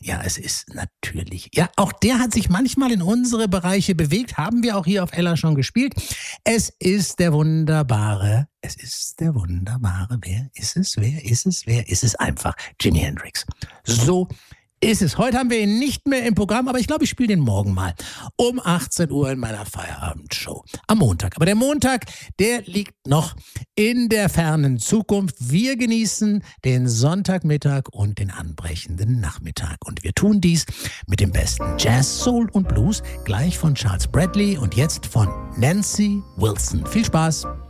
Ja, es ist natürlich. Ja, auch der hat sich manchmal in unsere Bereiche bewegt. Haben wir auch hier auf Ella schon gespielt. Es ist der wunderbare. Wer ist es einfach? Jimi Hendrix. So ist es. Heute haben wir ihn nicht mehr im Programm, aber ich glaube, ich spiele den morgen mal um 18 Uhr in meiner Feierabendshow am Montag. Aber der Montag, der liegt noch in der fernen Zukunft. Wir genießen den Sonntagmittag und den anbrechenden Nachmittag. Und wir tun dies mit dem besten Jazz, Soul und Blues, gleich von Charles Bradley und jetzt von Nancy Wilson. Viel Spaß!